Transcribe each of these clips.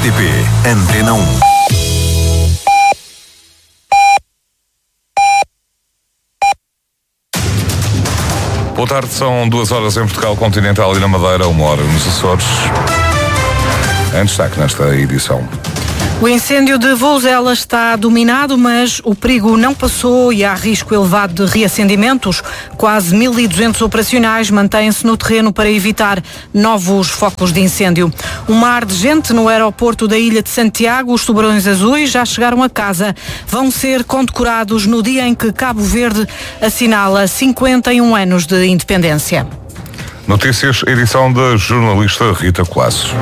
RTP Antena 1. Boa tarde, são 2 horas em Portugal Continental e na Madeira, 1 hora nos Açores. Em destaque nesta edição. O incêndio de Vouzela está dominado, mas o perigo não passou e há risco elevado de reacendimentos. Quase 1.200 operacionais mantêm-se no terreno para evitar novos focos de incêndio. Um mar de gente no aeroporto da Ilha de Santiago. Os tubarões azuis já chegaram a casa. Vão ser condecorados no dia em que Cabo Verde assinala 51 anos de independência. Notícias, edição da jornalista Rita Colasso.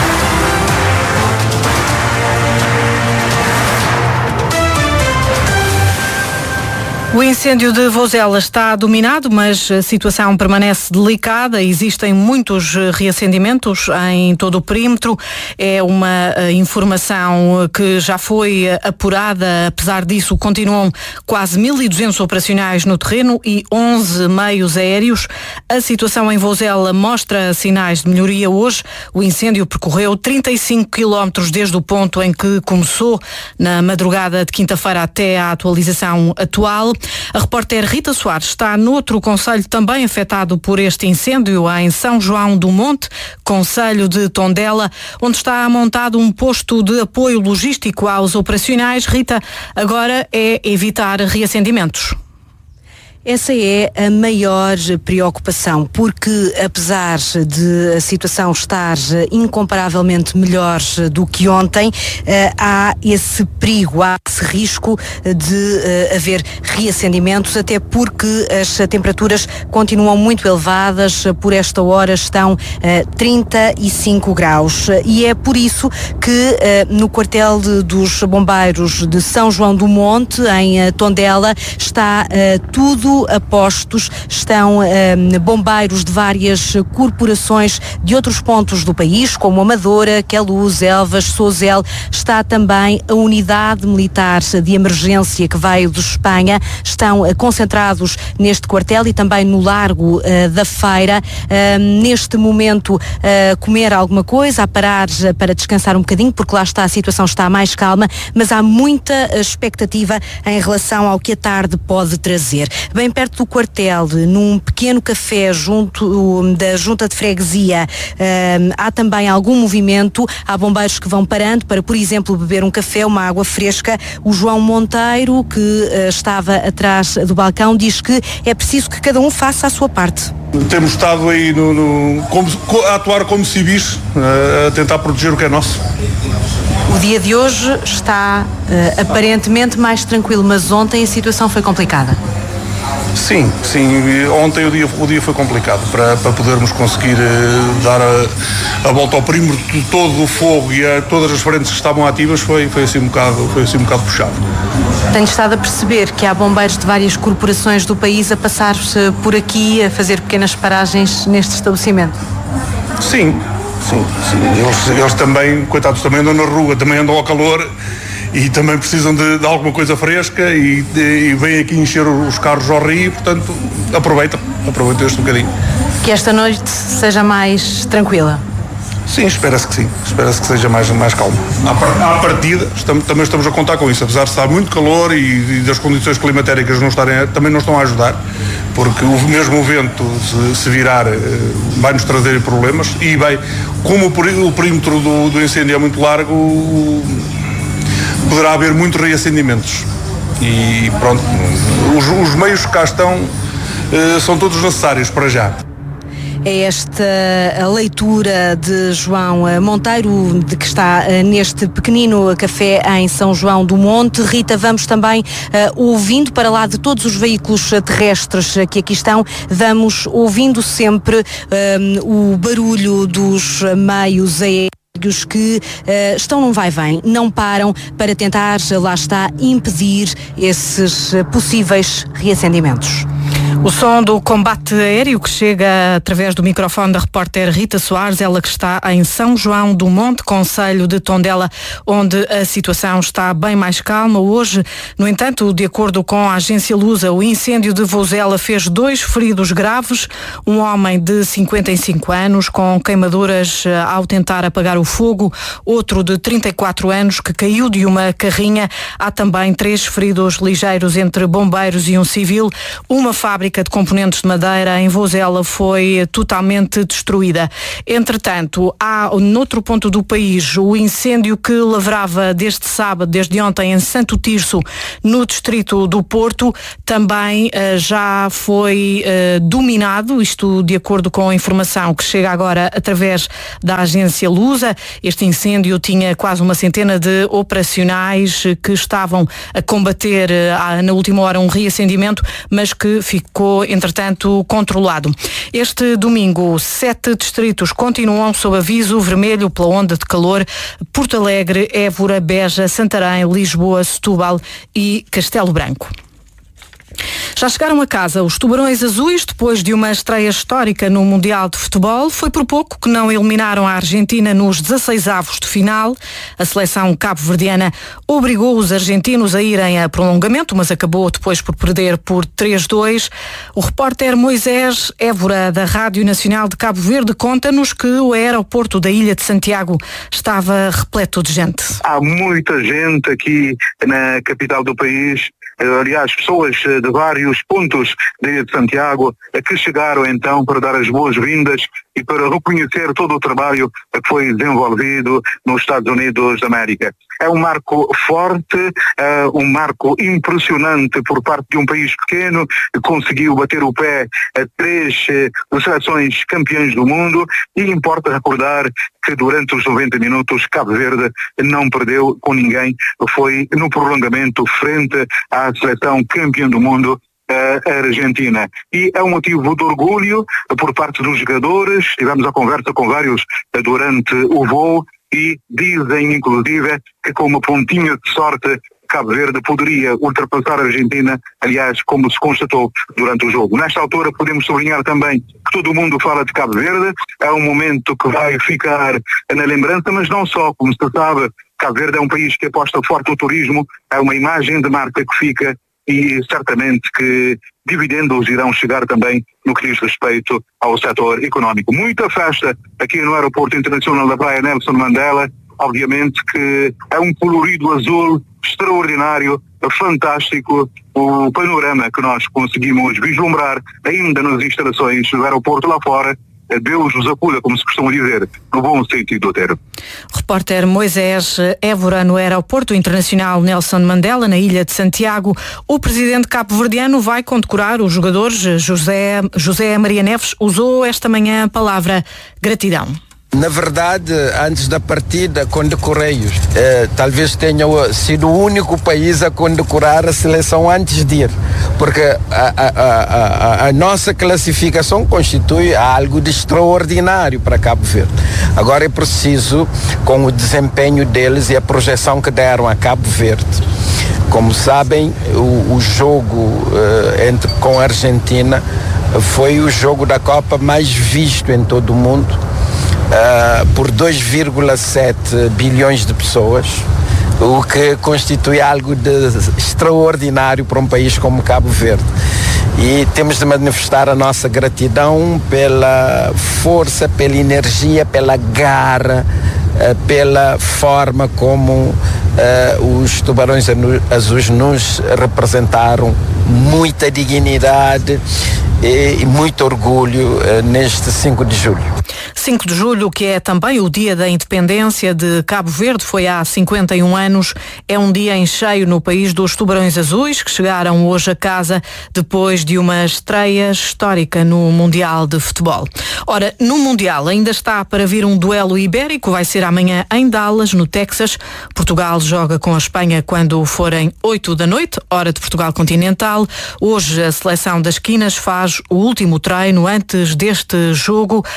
O incêndio de Vouzela está dominado, mas a situação permanece delicada. Existem muitos reacendimentos em todo o perímetro. É uma informação que já foi apurada. Apesar disso, continuam quase 1.200 operacionais no terreno e 11 meios aéreos. A situação em Vouzela mostra sinais de melhoria hoje. O incêndio percorreu 35 quilómetros desde o ponto em que começou, na madrugada de quinta-feira até à atualização atual. A repórter Rita Soares está noutro concelho também afetado por este incêndio, em São João do Monte, concelho de Tondela, onde está montado um posto de apoio logístico aos operacionais. Rita, agora é evitar reacendimentos. Essa é a maior preocupação, porque apesar de a situação estar incomparavelmente melhor do que ontem, há esse perigo, há esse risco de haver reacendimentos, até porque as temperaturas continuam muito elevadas, por esta hora estão 35 graus. E é por isso que no quartel dos bombeiros de São João do Monte, em Tondela, está tudo a postos, estão bombeiros de várias corporações de outros pontos do país, como Amadora, Queluz, Elvas, Sozel. Está também a unidade militar de emergência que veio de Espanha. Estão concentrados neste quartel e também no Largo da Feira. Neste momento, comer alguma coisa, a parar para descansar um bocadinho, porque lá está, a situação está mais calma, mas há muita expectativa em relação ao que a tarde pode trazer. Bem perto do quartel, num pequeno café junto da Junta de Freguesia, há também algum movimento. Há bombeiros que vão parando para, por exemplo, beber um café, uma água fresca. O João Monteiro, que estava atrás do balcão, diz que é preciso que cada um faça a sua parte. Temos estado aí a atuar como civis, a tentar proteger o que é nosso. O dia de hoje está aparentemente mais tranquilo, mas ontem a situação foi complicada. Sim, ontem o dia foi complicado para podermos conseguir dar a volta ao perímetro de todo o fogo e a todas as frentes que estavam ativas. Foi assim um bocado puxado. Tenho estado a perceber que há bombeiros de várias corporações do país a passar-se por aqui, a fazer pequenas paragens neste estabelecimento. Sim. Eles também, coitados, também andam na rua, também andam ao calor e também precisam de alguma coisa fresca e vêm aqui encher os carros ao rio, portanto aproveitam este bocadinho. Que esta noite seja mais tranquila? Sim, espera-se que seja mais calmo. À partida, também estamos a contar com isso, apesar de estar muito calor e das condições climatéricas também não estão a ajudar, porque mesmo o vento, se virar, vai-nos trazer problemas e como o perímetro do incêndio é muito largo, poderá haver muitos reacendimentos e pronto, os meios que cá estão são todos necessários para já. É esta a leitura de João Monteiro, de que está neste pequenino café em São João do Monte. Rita, vamos também ouvindo, para lá de todos os veículos terrestres que aqui estão, vamos ouvindo sempre o barulho dos meios aéreos que estão num vai-vem, não param para tentar, lá está, impedir esses possíveis reacendimentos. O som do combate aéreo que chega através do microfone da repórter Rita Soares, ela que está em São João do Monte, concelho de Tondela, onde a situação está bem mais calma. Hoje, no entanto, de acordo com a agência Lusa, o incêndio de Vozela fez 2 feridos graves, um homem de 55 anos com queimaduras ao tentar apagar o fogo, outro de 34 anos que caiu de uma carrinha. Há também 3 feridos ligeiros entre bombeiros e um civil. Uma fábrica de componentes de madeira em Vozela foi totalmente destruída. Entretanto, há noutro ponto do país o incêndio que lavrava desde ontem em Santo Tirso, no distrito do Porto, também já foi dominado, isto de acordo com a informação que chega agora através da agência Lusa. Este incêndio tinha quase uma centena de operacionais que estavam a combater na última hora um reacendimento, mas que ficou, entretanto, controlado. Este domingo, 7 distritos continuam sob aviso vermelho pela onda de calor: Porto Alegre, Évora, Beja, Santarém, Lisboa, Setúbal e Castelo Branco. Já chegaram a casa os Tubarões Azuis depois de uma estreia histórica no Mundial de Futebol. Foi por pouco que não eliminaram a Argentina nos 16avos de final. A seleção cabo-verdiana obrigou os argentinos a irem a prolongamento, mas acabou depois por perder por 3-2. O repórter Moisés Évora, da Rádio Nacional de Cabo Verde, conta-nos que o aeroporto da Ilha de Santiago estava repleto de gente. Há muita gente aqui na capital do país. Aliás, pessoas de vários pontos da Ilha de Santiago que chegaram então para dar as boas-vindas e para reconhecer todo o trabalho que foi desenvolvido nos Estados Unidos da América. É um marco forte, um marco impressionante por parte de um país pequeno que conseguiu bater o pé a 3 seleções campeãs do mundo, e importa recordar que durante os 90 minutos Cabo Verde não perdeu com ninguém, foi no prolongamento frente à seleção campeã do mundo, a Argentina. E é um motivo de orgulho por parte dos jogadores. Tivemos a conversa com vários durante o voo e dizem inclusive que com uma pontinha de sorte Cabo Verde poderia ultrapassar a Argentina, aliás, como se constatou durante o jogo. Nesta altura podemos sublinhar também que todo o mundo fala de Cabo Verde. É um momento que vai ficar na lembrança, mas não só. Como se sabe, Cabo Verde é um país que aposta forte no turismo, é uma imagem de marca que fica, e certamente que dividendos irão chegar também no que diz respeito ao setor económico. Muita festa aqui no Aeroporto Internacional da Praia Nelson Mandela. Obviamente que é um colorido azul extraordinário, fantástico, o panorama que nós conseguimos vislumbrar ainda nas instalações do aeroporto lá fora. Deus nos acuda, como se costuma dizer, no bom sentido do termo. Repórter Moisés Évora, no Aeroporto Internacional Nelson Mandela, na Ilha de Santiago. O presidente cabo-verdiano vai condecorar os jogadores. José Maria Neves usou esta manhã a palavra gratidão. Na verdade, antes da partida, condecorei-os. Talvez tenha sido o único país a condecorar a seleção antes de ir, porque a nossa classificação constitui algo de extraordinário para Cabo Verde. Agora é preciso, com o desempenho deles e a projeção que deram a Cabo Verde. Como sabem, o jogo com a Argentina foi o jogo da Copa mais visto em todo o mundo. Por 2,7 bilhões de pessoas, o que constitui algo de extraordinário para um país como Cabo Verde. E temos de manifestar a nossa gratidão pela força, pela energia, pela garra, pela forma como os Tubarões Azuis nos representaram. Muita dignidade e muito orgulho neste 5 de julho. 5 de julho, que é também o dia da independência de Cabo Verde, foi há 51 anos. É um dia em cheio no país dos Tubarões Azuis, que chegaram hoje a casa depois de uma estreia histórica no Mundial de Futebol. Ora, no Mundial ainda está para vir um duelo ibérico, vai ser amanhã em Dallas, no Texas. Portugal joga com a Espanha quando forem 8 da noite, hora de Portugal continental. Hoje a seleção das Quinas faz o último treino antes deste jogo. Vai ser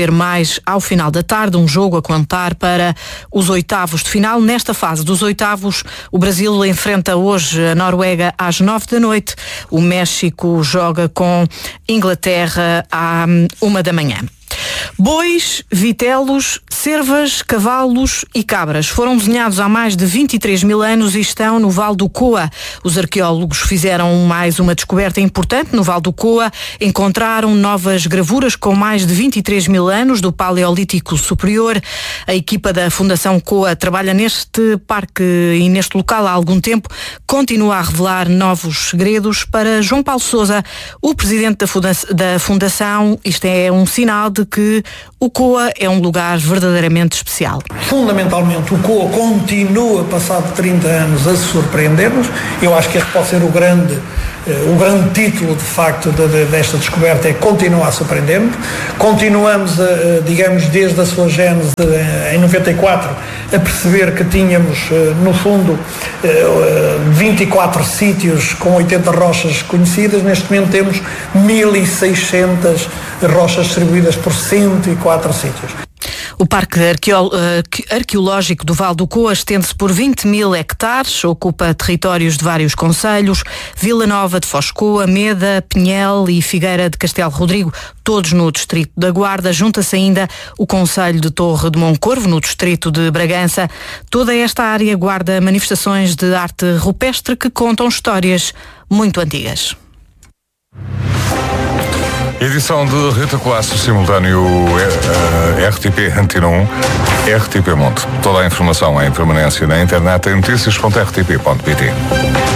ter mais ao final da tarde, um jogo a contar para os oitavos de final. Nesta fase dos oitavos, o Brasil enfrenta hoje a Noruega às 9 da noite. O México joga com Inglaterra à 1 da manhã. Bois, vitelos, cervas, cavalos e cabras foram desenhados há mais de 23 mil anos e estão no Vale do Coa. Os arqueólogos fizeram mais uma descoberta importante no Vale do Coa. Encontraram novas gravuras com mais de 23 mil anos do Paleolítico Superior. A equipa da Fundação Coa trabalha neste parque e neste local há algum tempo. Continua a revelar novos segredos. Para João Paulo Sousa, o presidente da Fundação, isto é um sinal de que o Coa é um lugar verdadeiramente especial. Fundamentalmente, o Coa continua, passado 30 anos, a surpreender-nos. Eu acho que este pode ser o grande título, de facto, desta descoberta, é continuar a surpreender-nos. Continuamos, digamos, desde a sua gênese em 94, a perceber que tínhamos, no fundo, 24 sítios com 80 rochas conhecidas. Neste momento temos 1.600 rochas distribuídas por 104 sítios. O Parque Arqueológico do Vale do Coa estende-se por 20 mil hectares, ocupa territórios de vários concelhos: Vila Nova de Foz Coa, Meda, Pinhel e Figueira de Castelo Rodrigo, todos no distrito da Guarda. Junta-se ainda o concelho de Torre de Moncorvo, no distrito de Bragança. Toda esta área guarda manifestações de arte rupestre que contam histórias muito antigas. Edição de Rita Colasso, simultâneo RTP Antena 1, RTP Monte. Toda a informação em permanência na internet em notícias.rtp.pt.